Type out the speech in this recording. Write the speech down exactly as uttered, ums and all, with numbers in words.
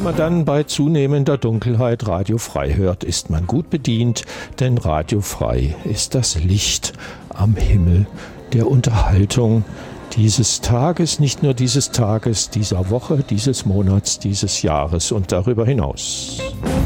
Wenn man dann bei zunehmender Dunkelheit Radio Frei hört, ist man gut bedient, denn Radio Frei ist das Licht am Himmel der Unterhaltung dieses Tages, nicht nur dieses Tages, dieser Woche, dieses Monats, dieses Jahres und darüber hinaus.